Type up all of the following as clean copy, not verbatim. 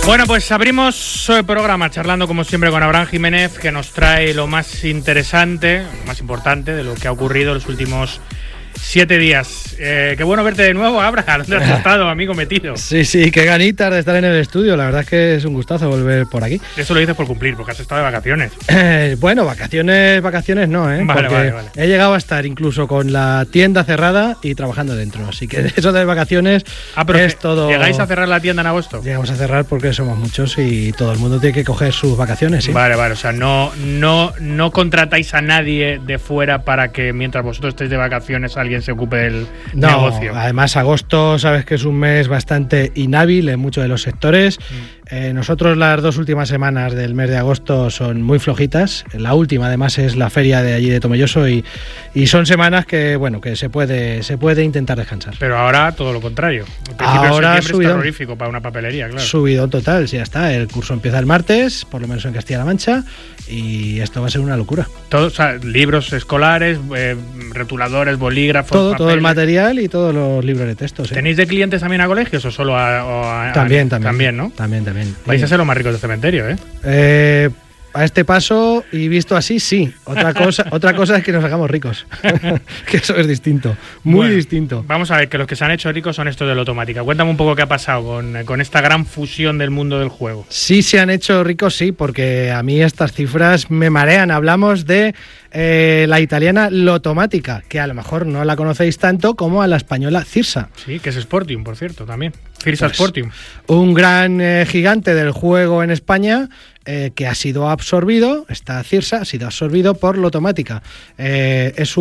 Bueno, pues abrimos el programa charlando como siempre con Abraham Jiménez, que nos trae lo más interesante, lo más importante de lo que ha ocurrido en los últimos 7 días. Qué bueno verte de nuevo, Abraham. ¿Dónde has estado, amigo metido? Sí, qué ganitas de estar en el estudio. La verdad es que es un gustazo volver por aquí. Eso lo dices por cumplir, porque has estado de vacaciones. Bueno, vacaciones no, ¿eh? Vale. He llegado a estar incluso con la tienda cerrada y trabajando dentro. Así que eso de vacaciones pero es todo... ¿Llegáis a cerrar la tienda en agosto? Llegamos a cerrar porque somos muchos y todo el mundo tiene que coger sus vacaciones, ¿sí? Vale. O sea, no contratáis a nadie de fuera para que mientras vosotros estéis de vacaciones alguien se ocupe del negocio. Además agosto sabes que es un mes bastante inhábil en muchos de los sectores. Nosotros las 2 últimas semanas del mes de agosto son muy flojitas. La última además es la feria de allí de Tomelloso y son semanas que que se puede intentar descansar. Pero ahora todo lo contrario. Ahora es terrorífico para una papelería, claro. Subidón total, ya está. El curso empieza el martes, por lo menos en Castilla-La Mancha, y esto va a ser una locura. Todos, o sea, libros escolares, rotuladores, bolígrafos, todo el material y todos los libros de texto. ¿Sí? ¿Tenéis de clientes también a colegios o solo a También, ¿no? También. Vais a ser los más ricos del cementerio, ¿eh? A este paso y visto así, sí. Otra cosa es que nos hagamos ricos. Que eso es distinto. Muy distinto. Vamos a ver, que los que se han hecho ricos son estos de la automática. Cuéntame un poco qué ha pasado con esta gran fusión del mundo del juego. Sí, se han hecho ricos, sí, porque a mí estas cifras me marean. Hablamos de la italiana Lottomatica, que a lo mejor no la conocéis tanto como a la española Cirsa. Sí, que es Sportium, por cierto, también. Cirsa Sportium. Un gran gigante del juego en España que ha sido absorbido, esta Cirsa ha sido absorbido por Lottomatica. Es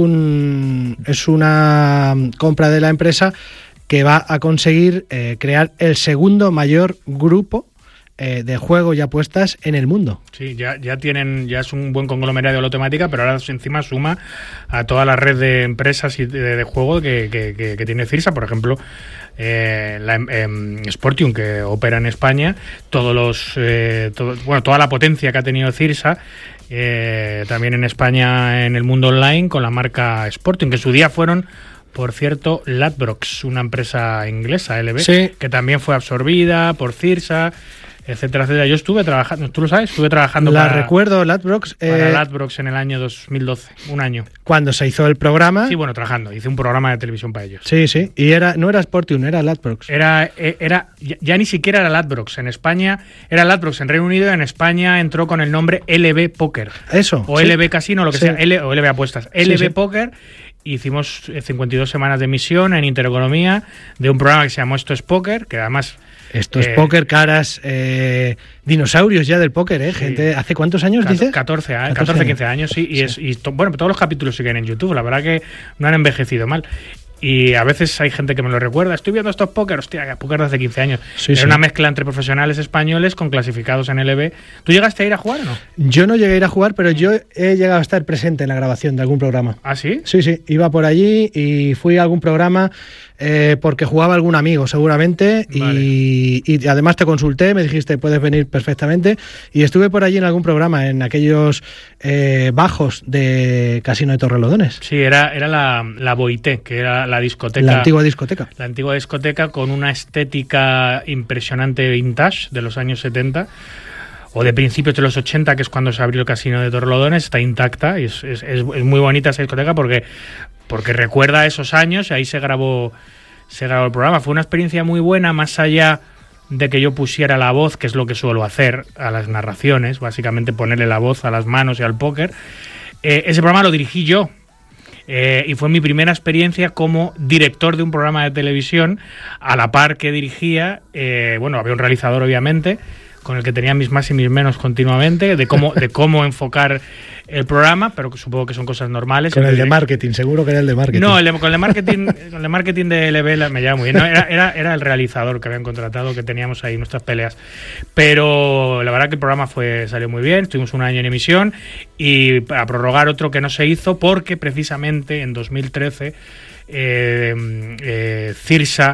una compra de la empresa que va a conseguir crear el segundo mayor grupo de juego y apuestas en el mundo. Sí, ya es un buen conglomerado de Lottomatica, pero ahora encima suma a toda la red de empresas y de juego que tiene Cirsa, por ejemplo, Sportium, que opera en España, toda la potencia que ha tenido Cirsa, también en España en el mundo online con la marca Sportium, que en su día fueron, por cierto, Ladbrokes, una empresa inglesa, LB, sí, que también fue absorbida por Cirsa, etcétera. Yo estuve trabajando, tú lo sabes, recuerdo, Ladbrokes. Para Ladbrokes en el año 2012, un año. Cuando se hizo el programa. Sí, trabajando, hice un programa de televisión para ellos. Sí, y no era Sportium, era Ladbrokes. Ya ni siquiera era Ladbrokes, en España, era Ladbrokes en Reino Unido, y en España entró con el nombre LB Poker. Eso. O sí. LB Casino, lo que sea, o LB Apuestas. LB Poker. Hicimos 52 semanas de emisión en Intereconomía de un programa que se llamó Esto es Póker, que además... Esto es póker, caras, dinosaurios ya del póker, ¿eh? Sí. Gente, ¿hace cuántos años dices? 14, 15 años, sí. Todos los capítulos siguen en YouTube, la verdad que no han envejecido mal. Y a veces hay gente que me lo recuerda. Estoy viendo estos póker, hostia, póker de hace 15 años. Era una mezcla entre profesionales españoles con clasificados en LB. ¿Tú llegaste a ir a jugar o no? Yo no llegué a ir a jugar, pero yo he llegado a estar presente en la grabación de algún programa. ¿Ah, sí? Sí. Iba por allí y fui a algún programa porque jugaba algún amigo, seguramente. Vale. Y además te consulté, me dijiste, puedes venir perfectamente. Y estuve por allí en algún programa, en aquellos bajos de Casino de Torrelodones. Sí, era la Boité, que era la discoteca. La antigua discoteca. La antigua discoteca con una estética impresionante vintage de los años 70 o de principios de los 80, que es cuando se abrió el Casino de Torrelodones. Está intacta y es muy bonita esa discoteca porque recuerda esos años y ahí se grabó el programa. Fue una experiencia muy buena, más allá de que yo pusiera la voz, que es lo que suelo hacer a las narraciones, básicamente ponerle la voz a las manos y al póker. Ese programa lo dirigí yo. Y fue mi primera experiencia como director de un programa de televisión, a la par que dirigía. Había un realizador, obviamente, con el que tenía mis más y mis menos continuamente, de cómo enfocar el programa, pero supongo que son cosas normales. Con el de marketing, seguro que era el de marketing. No, con el de marketing de LB me lleva muy bien. No, era el realizador que habían contratado, que teníamos ahí nuestras peleas. Pero la verdad que el programa salió muy bien, estuvimos un año en emisión, y para prorrogar otro que no se hizo porque precisamente en 2013 Cirsa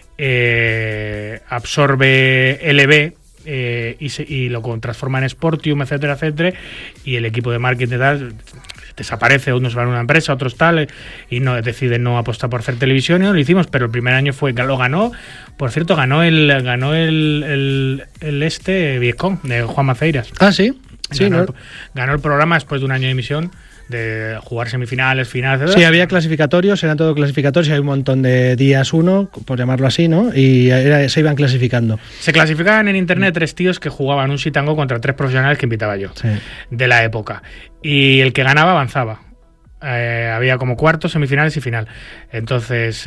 absorbe LB, y lo transforma en Sportium, etcétera, y el equipo de marketing desaparece, unos van a una empresa, otros tal, y no deciden no apostar por hacer televisión, y no lo hicimos, pero el primer año lo ganó, por cierto, ganó el Viescom de Juan Maceiras. Ah, sí. Sí, ganó el programa después de un año de emisión, de jugar semifinales, finales, etc. Sí, había clasificatorios, eran todo clasificatorios, y hay un montón de días uno, por llamarlo así, ¿no? Y se iban clasificando. Se clasificaban en internet 3 tíos que jugaban un sit and go contra 3 profesionales que invitaba yo, de la época. Y el que ganaba avanzaba. Había como cuartos, semifinales y final. Entonces,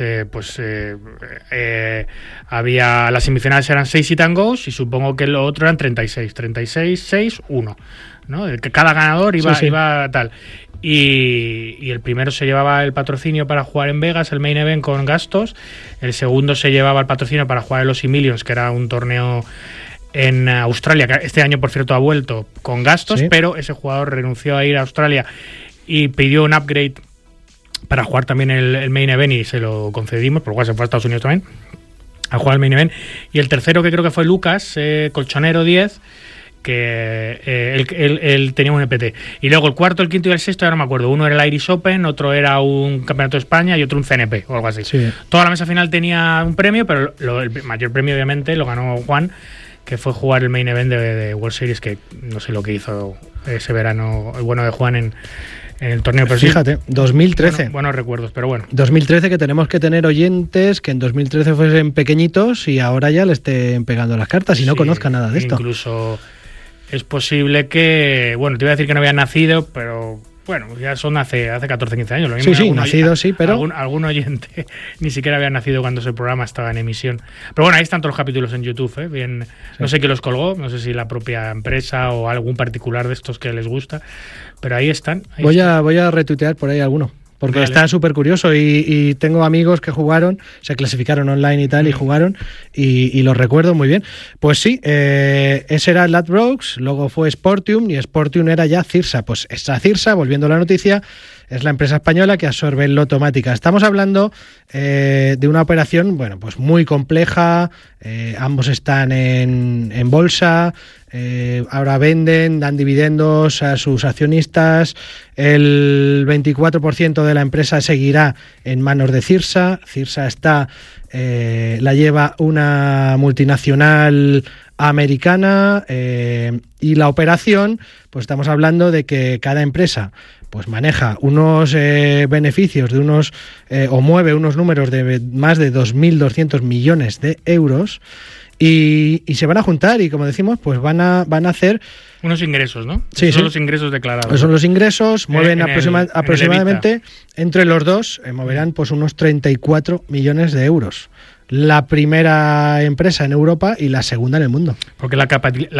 había las semifinales eran 6 sit and goes y supongo que lo otro eran 36, 6, 1, ¿no? Cada ganador iba tal. Y el primero se llevaba el patrocinio para jugar en Vegas, el main event con gastos. El segundo se llevaba el patrocinio para jugar en los E-Millions, que era un torneo en Australia, que este año, por cierto, ha vuelto con gastos, pero ese jugador renunció a ir a Australia y pidió un upgrade para jugar también el main event y se lo concedimos, por lo cual se fue a Estados Unidos también a jugar el main event. Y el tercero, que creo que fue Lucas, Colchonero 10, que él tenía un EPT. Y luego el cuarto, el quinto y el sexto, ya no me acuerdo. Uno era el Irish Open, otro era un Campeonato de España y otro un CNP o algo así. Sí. Toda la mesa final tenía un premio, pero el mayor premio obviamente lo ganó Juan, que fue jugar el main event de World Series, que no sé lo que hizo ese verano el bueno de Juan en el torneo. Pero fíjate, 2013. Buenos recuerdos, pero bueno. 2013, que tenemos que tener oyentes que en 2013 fuesen pequeñitos y ahora ya le estén pegando las cartas y no conozcan nada de esto. Incluso es posible que, bueno, te iba a decir que no habían nacido, pero bueno, ya son hace 14, 15 años. Lo mismo sí, nacido, sí, pero algún oyente ni siquiera había nacido cuando ese programa estaba en emisión. Pero bueno, ahí están todos los capítulos en YouTube, bien. No sé quién los colgó, no sé si la propia empresa o algún particular de estos que les gusta, pero ahí están. Voy a retuitear por ahí alguno, porque está súper curioso y tengo amigos que jugaron, se clasificaron online y tal, y jugaron y los recuerdo muy bien. Pues sí, ese era Ladbrokes, luego fue Sportium y Sportium era ya Cirsa. Pues esta Cirsa, volviendo a la noticia, es la empresa española que absorbe el Lotomática. Estamos hablando de una operación, bueno, pues muy compleja. Ambos están en bolsa. Ahora venden, dan dividendos a sus accionistas. El 24% de la empresa seguirá en manos de Cirsa. Cirsa la lleva una multinacional americana, y la operación, pues estamos hablando de que cada empresa pues maneja unos beneficios de unos o mueve unos números de más de 2.200 millones de euros. Y se van a juntar y, como decimos, pues van a hacer unos ingresos, ¿no? Sí, son los ingresos declarados. Pues son los ingresos, mueven aproximadamente entre los dos, moverán pues unos 34 millones de euros. La primera empresa en Europa y la segunda en el mundo. Porque la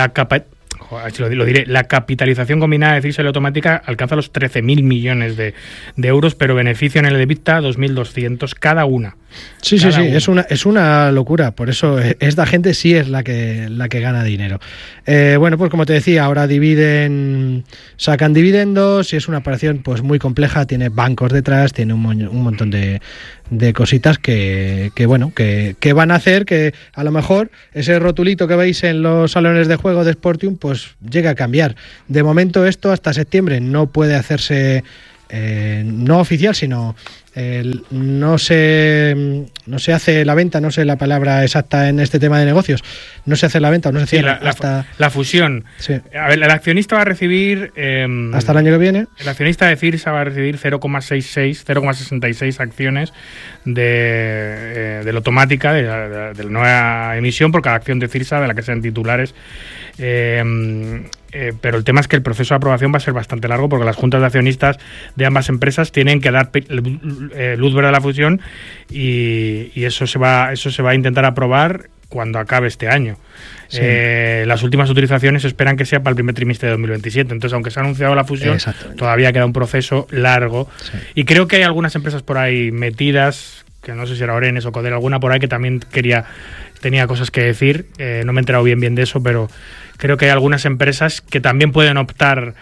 capitalización combinada de Cirsa y Lotomática alcanza los 13.000 millones de euros, pero beneficio en el EBITDA 2.200 cada una. Sí, es una locura. Por eso esta gente sí es la que gana dinero. Bueno, pues como te decía, ahora sacan dividendos y es una operación pues muy compleja. Tiene bancos detrás, tiene un montón de cositas que van a hacer que a lo mejor ese rotulito que veis en los salones de juego de Sportium pues llega a cambiar. De momento esto hasta septiembre no puede hacerse no oficial, sino no se hace la venta, no sé la palabra exacta en este tema de negocios, no se hace la venta o no se cierra hasta la fusión. Sí. A ver, el accionista va a recibir hasta el año que viene. El accionista de Cirsa va a recibir 0,66 acciones de Lotomática, de la nueva emisión, por cada acción de Cirsa de la que sean titulares. Pero el tema es que el proceso de aprobación va a ser bastante largo, porque las juntas de accionistas de ambas empresas tienen que dar luz verde a la fusión y eso se va a intentar aprobar cuando acabe este año. Sí. Las últimas autorizaciones se esperan que sea para el primer trimestre de 2027. Entonces, aunque se ha anunciado la fusión, todavía queda un proceso largo. Sí. Y creo que hay algunas empresas por ahí metidas, que no sé si era Orenes o Codere, alguna por ahí que también tenía cosas que decir. No me he enterado bien de eso, pero creo que hay algunas empresas que también pueden optar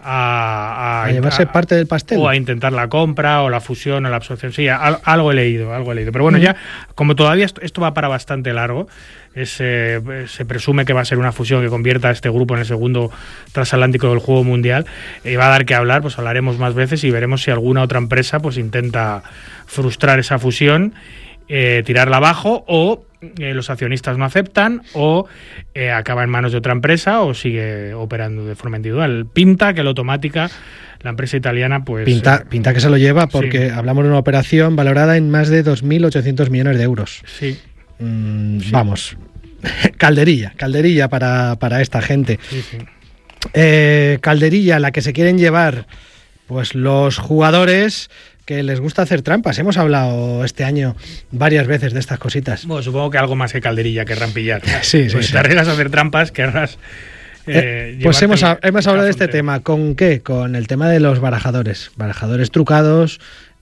a llevarse parte del pastel. O a intentar la compra, o la fusión, o la absorción. Sí, algo he leído. Pero bueno, ya, como todavía esto va para bastante largo, se presume que va a ser una fusión que convierta a este grupo en el segundo transatlántico del juego mundial, y va a dar que hablar, pues hablaremos más veces y veremos si alguna otra empresa pues intenta frustrar esa fusión, tirarla abajo, o los accionistas no aceptan, o acaba en manos de otra empresa, o sigue operando de forma individual. Pinta que la Automática, la empresa italiana, pues... Pinta que se lo lleva, porque sí, hablamos de una operación valorada en más de 2.800 millones de euros. Sí. Sí. Vamos, calderilla para esta gente. Sí, sí. Calderilla la que se quieren llevar pues los jugadores que les gusta hacer trampas. Hemos hablado este año varias veces de estas cositas. Bueno, supongo que algo más que calderilla querrán pillar. Sí, pues si te arriesgas a hacer trampas, querrás... pues hemos hablado de este tema. ¿Con qué? Con el tema de los barajadores trucados,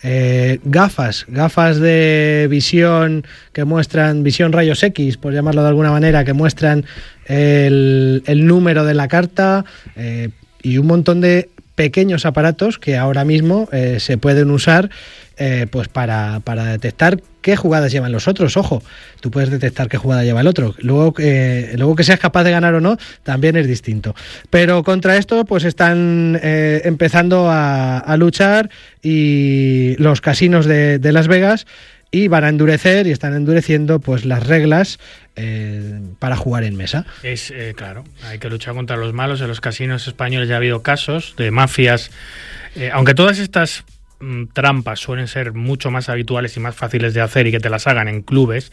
gafas de visión que muestran, visión rayos X, por llamarlo de alguna manera, que muestran el número de la carta, y un montón de pequeños aparatos que ahora mismo se pueden usar pues para detectar qué jugadas llevan los otros. Ojo, tú puedes detectar qué jugada lleva el otro. Luego que seas capaz de ganar o no, también es distinto. Pero contra esto pues están empezando a luchar, y los casinos de Las Vegas, y van a endurecer, y están endureciendo pues las reglas para jugar en mesa. Claro, hay que luchar contra los malos. En los casinos españoles ya ha habido casos de mafias, aunque todas estas trampas suelen ser mucho más habituales y más fáciles de hacer, y que te las hagan en clubes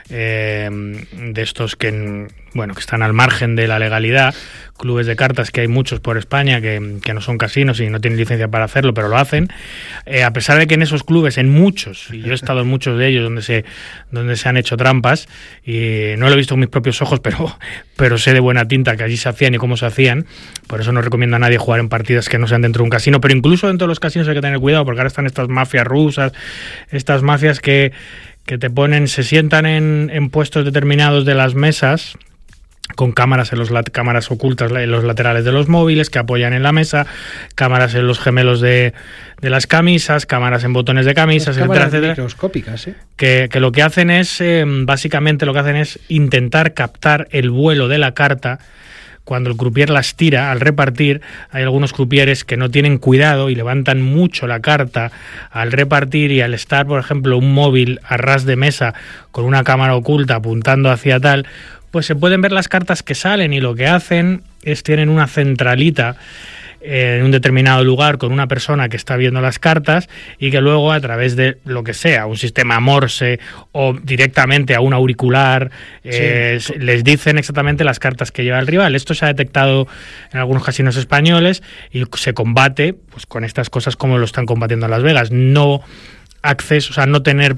de estos que están al margen de la legalidad, clubes de cartas, que hay muchos por España que no son casinos y no tienen licencia para hacerlo, pero lo hacen. A pesar de que en esos clubes, en muchos, y yo he estado en muchos de ellos donde se han hecho trampas, y no lo he visto con mis propios ojos, pero sé de buena tinta que allí se hacían y cómo se hacían. Por eso no recomiendo a nadie jugar en partidas que no sean dentro de un casino, pero incluso dentro de los casinos hay que tener cuidado, porque ahora están estas mafias rusas, estas mafias que te se sientan en puestos determinados de las mesas, con cámaras cámaras ocultas en los laterales de los móviles que apoyan en la mesa, cámaras en los gemelos de las camisas, cámaras en botones de camisas, etcétera, microscópicas, ¿eh? Que lo que hacen es, básicamente lo que hacen es intentar captar el vuelo de la carta. Cuando el croupier las tira al repartir, hay algunos croupieres que no tienen cuidado y levantan mucho la carta al repartir, y al estar, por ejemplo, un móvil a ras de mesa con una cámara oculta apuntando hacia tal, pues se pueden ver las cartas que salen, y lo que hacen es tienen una centralita en un determinado lugar con una persona que está viendo las cartas, y que luego, a través de lo que sea, un sistema Morse o directamente a un auricular, les dicen exactamente las cartas que lleva el rival. Esto se ha detectado en algunos casinos españoles, y se combate pues con estas cosas como lo están combatiendo en Las Vegas. No acceso, o sea, no tener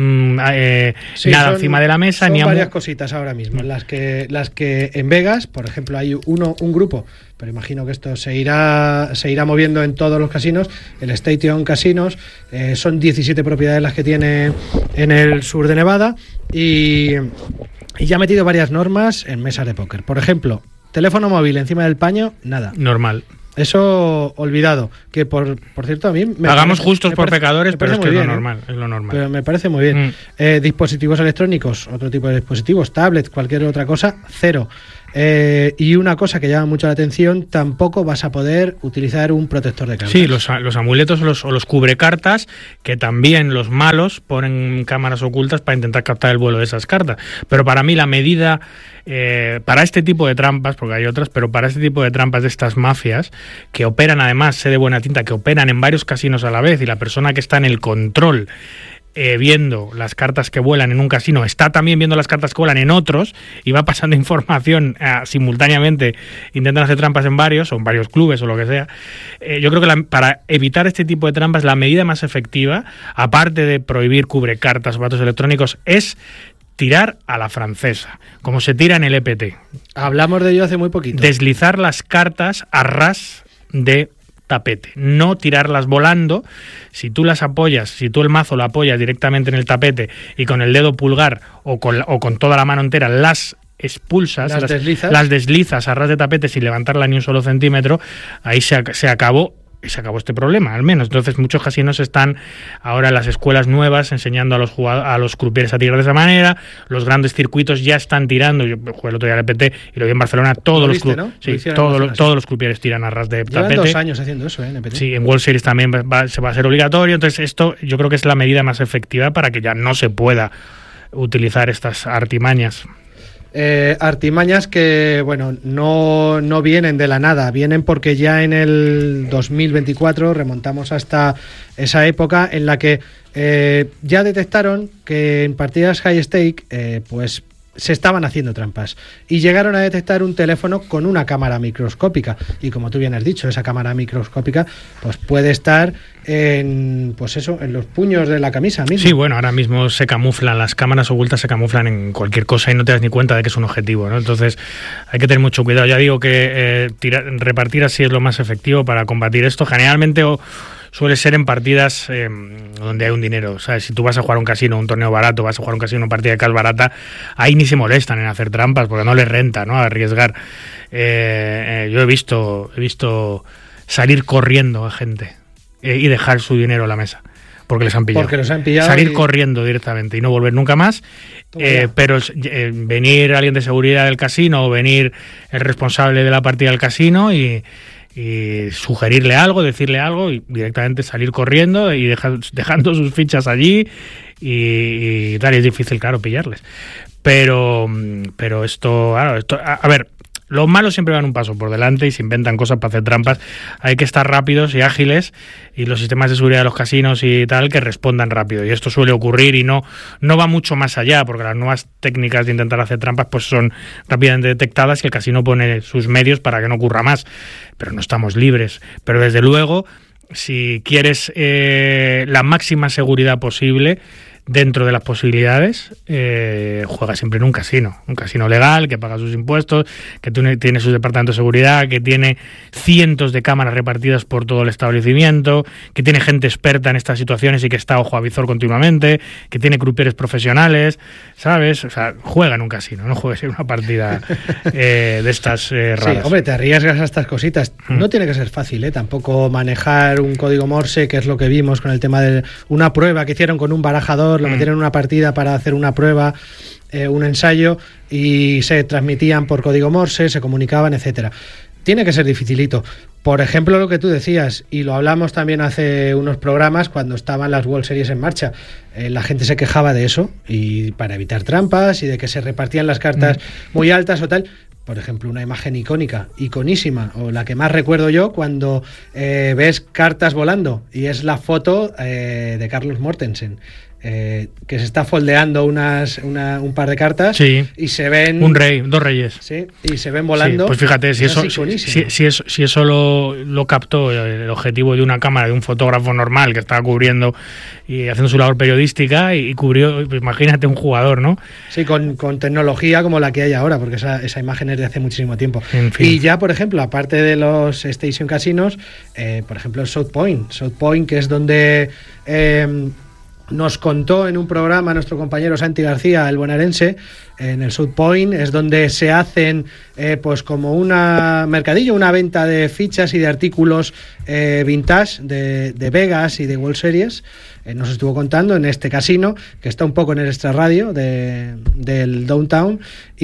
nada encima de la mesa. Son varias cositas ahora mismo. Las que en Vegas, por ejemplo, hay un grupo, pero imagino que esto se irá moviendo en todos los casinos. El Station Casinos, son 17 propiedades las que tiene en el sur de Nevada, y ya ha metido varias normas en mesas de póker. Por ejemplo, teléfono móvil encima del paño, nada. Normal. Eso olvidado, que por cierto a mí hagamos justos por pecadores, pero es que es lo normal, es lo normal. Pero me parece muy bien. Dispositivos electrónicos, otro tipo de dispositivos, tablets, cualquier otra cosa, cero. Y una cosa que llama mucho la atención, tampoco vas a poder utilizar un protector de cartas. Sí, los amuletos o los cubrecartas, que también los malos ponen cámaras ocultas para intentar captar el vuelo de esas cartas. Pero para mí la medida, para este tipo de trampas, porque hay otras, pero para este tipo de trampas de estas mafias, que operan, además, sé de buena tinta, que operan en varios casinos a la vez, y la persona que está en el control viendo las cartas que vuelan en un casino está también viendo las cartas que vuelan en otros, y va pasando información simultáneamente, intentan hacer trampas en varios, o en varios clubes o lo que sea. Yo creo que para evitar este tipo de trampas, la medida más efectiva, aparte de prohibir cubrecartas o aparatos electrónicos, es tirar a la francesa, como se tira en el EPT. Hablamos de ello hace muy poquito. Deslizar las cartas a ras de tapete, no tirarlas volando. Si tú las apoyas, si tú el mazo lo apoyas directamente en el tapete, y con el dedo pulgar o con toda la mano entera las expulsas, las deslizas a ras de tapete sin levantarla ni un solo centímetro, ahí se acabó este problema, al menos. Entonces muchos casinos están ahora en las escuelas nuevas enseñando a los croupiers a tirar de esa manera. Los grandes circuitos ya están tirando. Yo jugué el otro día al EPT y lo vi en Barcelona. Todos los croupiers tiran a ras de tapete. Llevan 2 años haciendo eso, en EPT. Sí, en World Series también se va a ser obligatorio. Entonces esto yo creo que es la medida más efectiva para que ya no se pueda utilizar estas artimañas. Artimañas que, bueno, no vienen de la nada, vienen porque ya en el 2024 remontamos hasta esa época en la que ya detectaron que en partidas high stake pues se estaban haciendo trampas y llegaron a detectar un teléfono con una cámara microscópica, y como tú bien has dicho, esa cámara microscópica pues puede estar en los puños de la camisa mismo. Sí, bueno, ahora mismo se camuflan, las cámaras ocultas se camuflan en cualquier cosa y no te das ni cuenta de que es un objetivo, ¿no? Entonces hay que tener mucho cuidado. Ya digo que repartir así es lo más efectivo para combatir esto. Generalmente suele ser en partidas donde hay un dinero, ¿sabes? Si tú vas a jugar un casino, un torneo barato, vas a jugar un casino, una partida de cash barata, ahí ni se molestan en hacer trampas porque no les renta, ¿no?, arriesgar. Yo he visto salir corriendo a gente y dejar su dinero en la mesa porque les han pillado. Porque los han pillado. Salir corriendo directamente y no volver nunca más. Pero venir alguien de seguridad del casino o venir el responsable de la partida del casino y sugerirle algo, decirle algo y directamente salir corriendo y dejando sus fichas allí y tal. Es difícil, claro, pillarles. Pero esto, a ver, los malos siempre van un paso por delante y se inventan cosas para hacer trampas. Hay que estar rápidos y ágiles, y los sistemas de seguridad de los casinos y tal que respondan rápido. Y esto suele ocurrir y no va mucho más allá, porque las nuevas técnicas de intentar hacer trampas pues son rápidamente detectadas y el casino pone sus medios para que no ocurra más. Pero no estamos libres. Pero desde luego, si quieres la máxima seguridad posible, dentro de las posibilidades, juega siempre en un casino legal, que paga sus impuestos, que tiene su departamento de seguridad, que tiene cientos de cámaras repartidas por todo el establecimiento, que tiene gente experta en estas situaciones y que está ojo a visor continuamente, que tiene croupiers profesionales, ¿sabes? O sea, juega en un casino, no juegues en una partida de estas raras. Sí, hombre, te arriesgas a estas cositas. No tiene que ser fácil, tampoco manejar un código Morse, que es lo que vimos con el tema de una prueba que hicieron con un barajador. Lo metieron en una partida para hacer una prueba, un ensayo, y se transmitían por código Morse, se comunicaban, etcétera. Tiene que ser dificilito. Por ejemplo, lo que tú decías, y lo hablamos también hace unos programas cuando estaban las World Series en marcha, la gente se quejaba de eso, y para evitar trampas y de que se repartían las cartas muy altas o tal. Por ejemplo, una imagen iconísima, o la que más recuerdo yo, cuando ves cartas volando, y es la foto de Carlos Mortensen, que se está foldeando un par de cartas, sí, y se ven... dos reyes. Sí, y se ven volando. Sí, pues fíjate, si eso lo captó el objetivo de una cámara, de un fotógrafo normal que estaba cubriendo y haciendo su labor periodística, y cubrió, pues imagínate un jugador, ¿no? Sí, con tecnología como la que hay ahora, porque esa imagen es de hace muchísimo tiempo. En fin. Y ya, por ejemplo, aparte de los Station Casinos, por ejemplo, el South Point, que es donde... nos contó en un programa nuestro compañero Santi García, el bonaerense, en el South Point, es donde se hacen pues como una mercadillo, una venta de fichas y de artículos vintage de Vegas y de World Series. Nos estuvo contando en este casino, que está un poco en el extrarradio del Downtown,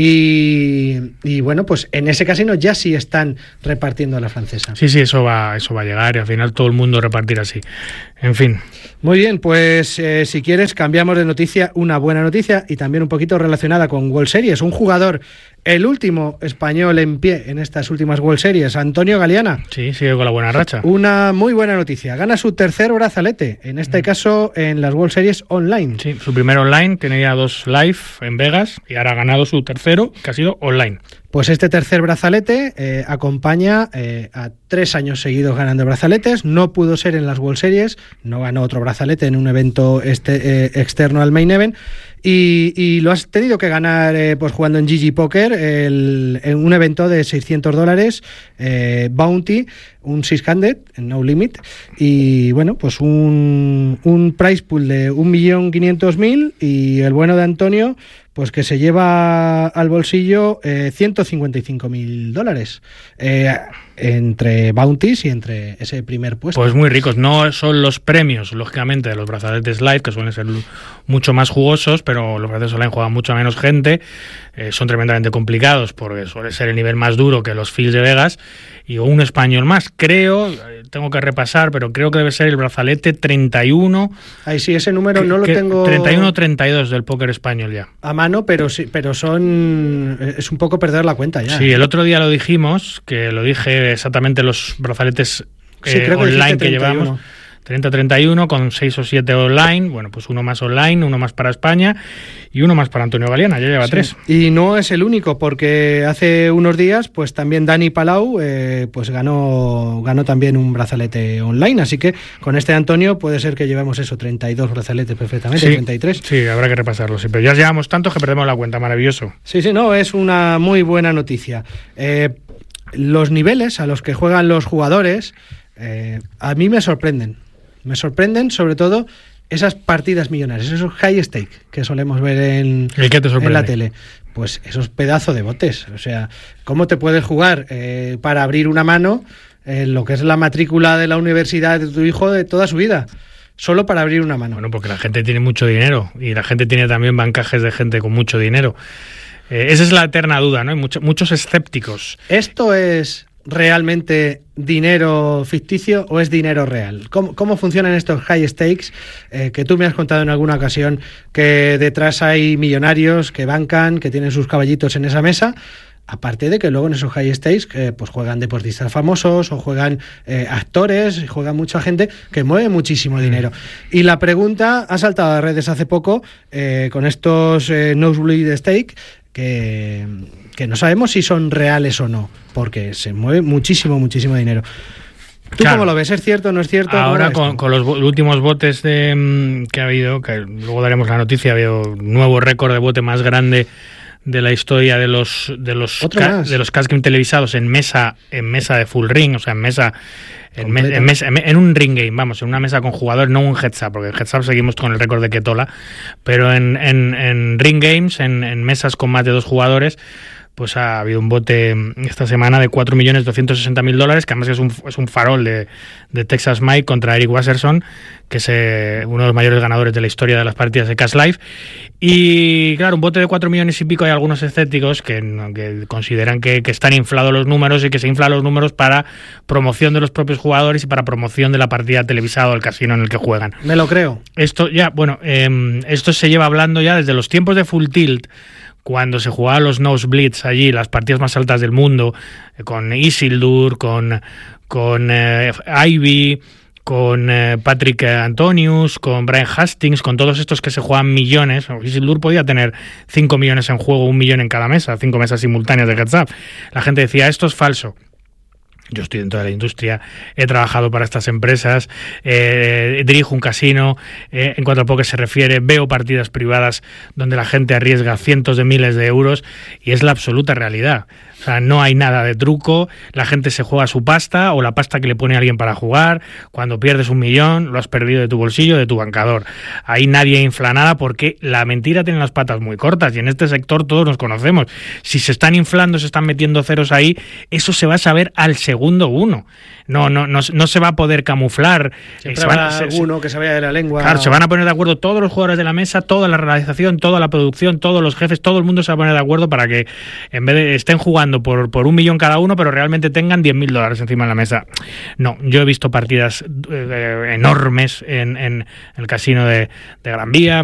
y bueno, pues en ese casino ya sí están repartiendo la francesa. Sí, eso va a llegar, y al final todo el mundo repartir así. En fin. Muy bien, pues si quieres cambiamos de noticia, una buena noticia y también un poquito relacionada con World Series. Un jugador, el último español en pie en estas últimas World Series, Antonio Galeana. Sí, sigue con la buena racha. Una muy buena noticia. Gana su tercer brazalete, en este caso en las World Series online. Sí, su primer online, tenía 2 live en Vegas y ahora ha ganado su tercero, que ha sido online. Pues este tercer brazalete acompaña a 3 años seguidos ganando brazaletes. No pudo ser en las World Series, no ganó otro brazalete en un evento externo al Main Event. Y lo has tenido que ganar pues jugando en GG Poker, en un evento de $600, Bounty, un 600, no limit, y bueno, pues un prize pool de 1.500.000 y el bueno de Antonio, pues que se lleva al bolsillo $155.000 entre bounties y entre ese primer puesto. Pues muy ricos. No son los premios, lógicamente, de los brazaletes live, que suelen ser mucho más jugosos, pero los brazaletes online juegan mucho menos gente, son tremendamente complicados porque suele ser el nivel más duro que los Fields de Vegas. Y un español más, creo, tengo que repasar, pero creo que debe ser el brazalete 31. Ahí sí, ese número no lo tengo. 31 o 32 del póker español ya. A mano, pero sí, pero es un poco perder la cuenta ya. Sí, el otro día lo dijimos, que lo dije exactamente los brazaletes online que llevamos. 30-31 con 6 o 7 online, bueno, pues uno más online, uno más para España y uno más para Antonio Galeana, ya lleva 3. Y no es el único, porque hace unos días pues también Dani Palau pues ganó también un brazalete online, así que con este Antonio puede ser que llevemos 32 brazaletes perfectamente, sí, 33. Sí, habrá que repasarlo, sí, pero ya llevamos tantos que perdemos la cuenta, maravilloso. Sí, no, es una muy buena noticia. Los niveles a los que juegan los jugadores a mí me sorprenden. Me sorprenden sobre todo esas partidas millonarias, esos high stake que solemos ver en la tele. Pues esos pedazos de botes. O sea, ¿cómo te puedes jugar para abrir una mano en lo que es la matrícula de la universidad de tu hijo de toda su vida? Solo para abrir una mano. Bueno, porque la gente tiene mucho dinero y la gente tiene también bancajes de gente con mucho dinero. Esa es la eterna duda, ¿no? Hay muchos escépticos. ¿Esto es realmente dinero ficticio o es dinero real? ¿Cómo funcionan estos high stakes? Que tú me has contado en alguna ocasión que detrás hay millonarios que bancan, que tienen sus caballitos en esa mesa. Aparte de que luego en esos high stakes pues juegan deportistas famosos o juegan actores, juegan mucha gente que mueve muchísimo dinero. Y la pregunta ha saltado a redes hace poco con estos nosebleed stake que no sabemos si son reales o no, porque se mueve muchísimo dinero. ¿Tú cómo lo ves? ¿Es cierto o no es cierto? Ahora con los últimos botes que ha habido, que luego daremos la noticia, ha habido un nuevo récord de bote más grande de la historia de los cash game televisados en mesa de full ring, o sea, en un ring game, vamos, en una mesa con jugadores, no un heads up, porque el heads up seguimos con el récord de Ketola, pero en ring games, en mesas con más de 2 jugadores, pues ha habido un bote esta semana de $4.260.000, que además es un farol de Texas Mike contra Eric Wasserson, que es uno de los mayores ganadores de la historia de las partidas de Cash Live. Y claro, un bote de 4 millones y pico, hay algunos escépticos que consideran que están inflados los números y que se inflan los números para promoción de los propios jugadores y para promoción de la partida televisada o el casino en el que juegan. Me lo creo. Esto se lleva hablando ya desde los tiempos de Full Tilt, cuando se jugaban los nosebleeds allí, las partidas más altas del mundo, con Isildur, con Ivy, con Patrick Antonius, con Brian Hastings, con todos estos que se juegan millones. Isildur podía tener 5 millones en juego, 1 millón en cada mesa, 5 mesas simultáneas de heads up. La gente decía, esto es falso. Yo estoy dentro de la industria, he trabajado para estas empresas, dirijo un casino, en cuanto a póker se refiere, veo partidas privadas donde la gente arriesga cientos de miles de euros y es la absoluta realidad. O sea, no hay nada de truco, la gente se juega su pasta o la pasta que le pone alguien para jugar. Cuando pierdes 1 millón, lo has perdido de tu bolsillo, de tu bancador. Ahí nadie infla nada porque la mentira tiene las patas muy cortas y en este sector todos nos conocemos. Si se están inflando, se están metiendo ceros ahí, eso se va a saber al segundo uno. No se va a poder camuflar. Siempre habrá alguno que se vaya de la lengua. Claro, se van a poner de acuerdo todos los jugadores de la mesa, toda la realización, toda la producción, todos los jefes, todo el mundo se va a poner de acuerdo para que en vez de estén jugando por 1 millón cada uno, pero realmente tengan $10.000 encima de la mesa. No, yo he visto partidas enormes en el casino de Gran Vía.